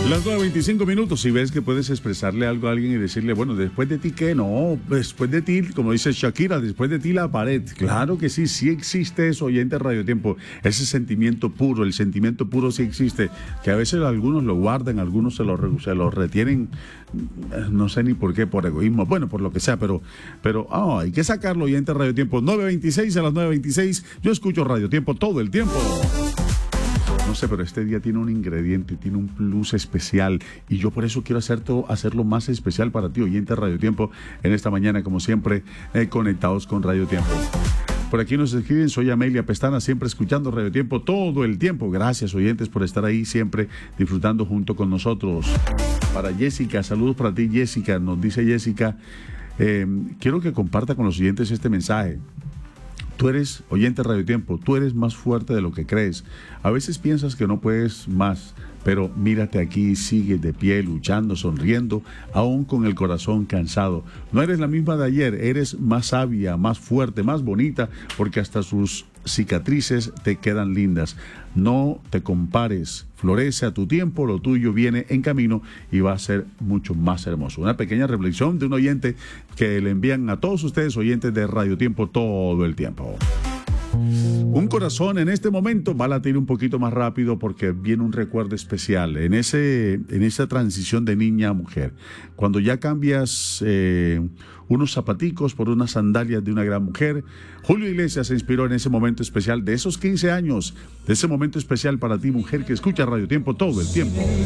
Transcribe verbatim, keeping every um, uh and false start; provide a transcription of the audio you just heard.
Las nueve veinticinco minutos, si ves que puedes expresarle algo a alguien y decirle, bueno, después de ti, ¿qué? No, después de ti, como dice Shakira, después de ti la pared. Claro que sí, sí existe eso, oyente Radio Tiempo. Ese sentimiento puro, el sentimiento puro sí existe, que a veces algunos lo guardan, algunos se lo, se lo retienen, no sé ni por qué, por egoísmo, bueno, por lo que sea, pero, pero oh, hay que sacarlo, oyente Radio Tiempo. nueve veintiséis a las nueve veintiséis, yo escucho Radio Tiempo todo el tiempo. No sé, pero este día tiene un ingrediente, tiene un plus especial y yo por eso quiero hacer todo, hacerlo más especial para ti, oyente Radio Tiempo, en esta mañana, como siempre, eh, conectados con Radio Tiempo. Por aquí nos escriben, soy Amelia Pestana, siempre escuchando Radio Tiempo todo el tiempo. Gracias, oyentes, por estar ahí siempre disfrutando junto con nosotros. Para Jessica, saludos para ti, Jessica, nos dice Jessica, eh, quiero que comparta con los oyentes este mensaje. Tú eres, oyente Radio Tiempo, tú eres más fuerte de lo que crees. A veces piensas que no puedes más, pero mírate aquí, sigue de pie, luchando, sonriendo, aún con el corazón cansado. No eres la misma de ayer, eres más sabia, más fuerte, más bonita, porque hasta sus cicatrices te quedan lindas. No te compares, florece a tu tiempo, lo tuyo viene en camino y va a ser mucho más hermoso. Una pequeña reflexión de un oyente que le envían a todos ustedes, oyentes de Radio Tiempo, todo el tiempo. Un corazón en este momento va a latir un poquito más rápido porque viene un recuerdo especial en ese en esa transición de niña a mujer. Cuando ya cambias eh, unos zapaticos por unas sandalias de una gran mujer, Julio Iglesias se inspiró en ese momento especial de esos quince años, de ese momento especial para ti, mujer que escucha Radio Tiempo todo el tiempo.